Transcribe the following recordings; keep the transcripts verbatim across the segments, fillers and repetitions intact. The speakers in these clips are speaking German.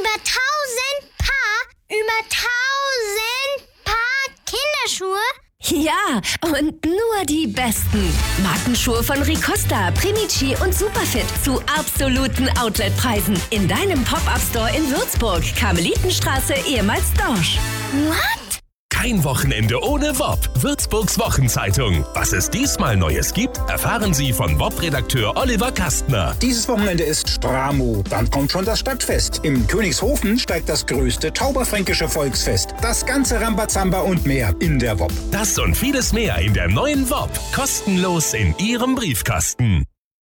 Über tausend Paar, über tausend Paar Kinderschuhe? Ja, und nur die besten. Markenschuhe von Ricosta, Primici und Superfit zu absoluten Outletpreisen. In deinem Pop-Up-Store in Würzburg, Karmelitenstraße, ehemals Dorsch. What? Kein Wochenende ohne W O P. Würzburgs Wochenzeitung. Was es diesmal Neues gibt, erfahren Sie von W O P-Redakteur Oliver Kastner. Dieses Wochenende ist Stramo. Dann kommt schon das Stadtfest. Im Königshofen steigt das größte tauberfränkische Volksfest. Das ganze Rambazamba und mehr in der W O P. Das und vieles mehr in der neuen W O P. Kostenlos in Ihrem Briefkasten.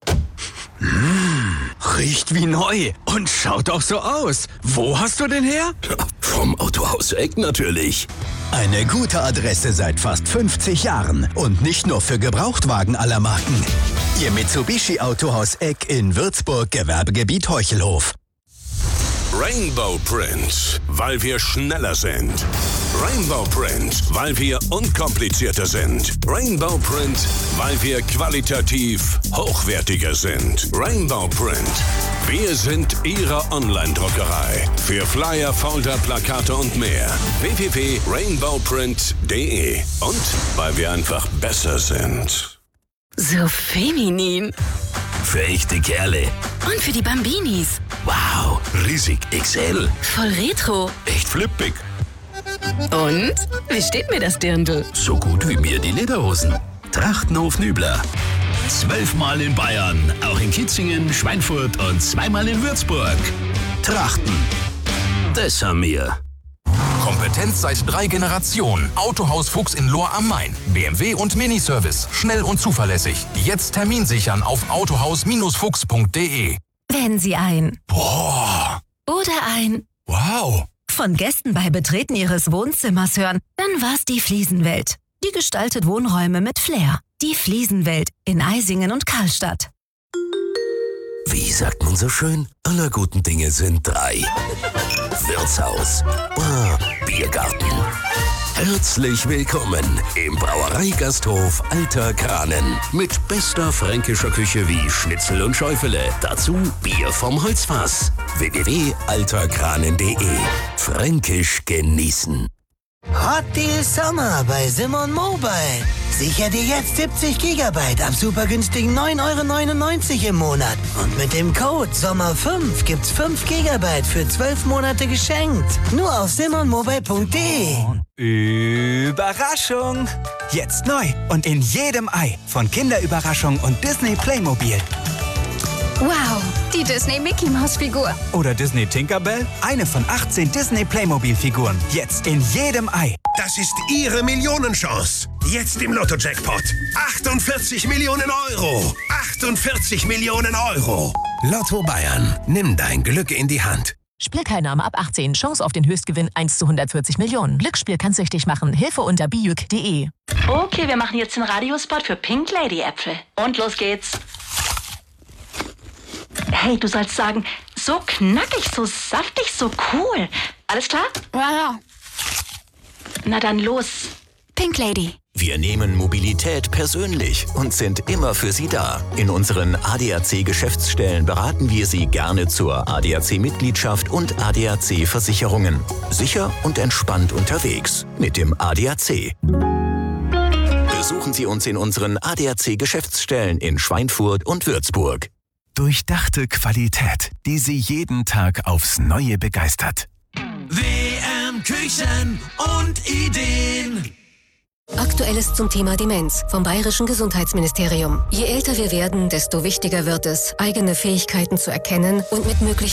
Mmh, riecht wie neu und schaut auch so aus. Wo hast du den her? Vom Autohaus Eck natürlich. Eine gute Adresse seit fast fünfzig Jahren und nicht nur für Gebrauchtwagen aller Marken. Ihr Mitsubishi Autohaus Eck in Würzburg, Gewerbegebiet Heuchelhof. Rainbow Print, weil wir schneller sind. Rainbow Print, weil wir unkomplizierter sind. Rainbow Print, weil wir qualitativ hochwertiger sind. Rainbow Print, wir sind Ihre Online-Druckerei. Für Flyer, Folder, Plakate und mehr. w w w punkt rainbow print punkt d e. Und weil wir einfach besser sind. So feminin. Für echte Kerle. Und für die Bambinis. Wow, riesig X L. Voll retro. Echt flippig. Und? Wie steht mir das Dirndl? So gut wie mir die Lederhosen. Trachtenhof Nübler. Zwölfmal in Bayern, auch in Kitzingen, Schweinfurt und zweimal in Würzburg. Trachten. Das haben wir. Kompetenz seit drei Generationen. Autohaus Fuchs in Lohr am Main. B M W und Miniservice. Schnell und zuverlässig. Jetzt Termin sichern auf autohaus fuchs punkt d e. Wenn Sie ein Boah. oder ein Wow. von Gästen bei Betreten Ihres Wohnzimmers hören, dann war's die Fliesenwelt. Die gestaltet Wohnräume mit Flair. Die Fliesenwelt in Eisingen und Karlstadt. Wie sagt man so schön? Aller guten Dinge sind drei. Wirtshaus, Bar, Biergarten. Herzlich willkommen im Brauereigasthof Alter Kranen. Mit bester fränkischer Küche wie Schnitzel und Schäufele. Dazu Bier vom Holzfass. w w w punkt alter kranen punkt d e. Fränkisch genießen. Hot Deal Sommer bei Simon Mobile. Sicher dir jetzt siebzig Gigabyte ab super günstigen neun Euro neunundneunzig im Monat. Und mit dem Code Sommer fünf gibt's fünf Gigabyte für zwölf Monate geschenkt. Nur auf simon mobile punkt d e. Überraschung! Jetzt neu und in jedem Ei von Kinderüberraschung und Disney Playmobil. Wow, die Disney Mickey Maus Figur. Oder Disney Tinkerbell, eine von achtzehn Disney Playmobil Figuren. Jetzt in jedem Ei. Das ist Ihre Millionenchance. Jetzt im Lotto-Jackpot. achtundvierzig Millionen Euro. achtundvierzig Millionen Euro. Lotto Bayern. Nimm dein Glück in die Hand. Spielteilnahme ab achtzehn. Chance auf den Höchstgewinn eins zu hundertvierzig Millionen. Glücksspiel kann süchtig machen. Hilfe unter bijuk punkt d e. Okay, wir machen jetzt den Radiospot für Pink Lady Äpfel. Und los geht's. Hey, du sollst sagen, so knackig, so saftig, so cool. Alles klar? Ja, ja. Na dann los. Pink Lady. Wir nehmen Mobilität persönlich und sind immer für Sie da. In unseren A D A C-Geschäftsstellen beraten wir Sie gerne zur A D A C-Mitgliedschaft und A D A C-Versicherungen. Sicher und entspannt unterwegs mit dem A D A C. Besuchen Sie uns in unseren A D A C-Geschäftsstellen in Schweinfurt und Würzburg. Durchdachte Qualität, die Sie jeden Tag aufs Neue begeistert. W M Küchen und Ideen. Aktuelles zum Thema Demenz vom Bayerischen Gesundheitsministerium. Je älter wir werden, desto wichtiger wird es, eigene Fähigkeiten zu erkennen und mit möglichen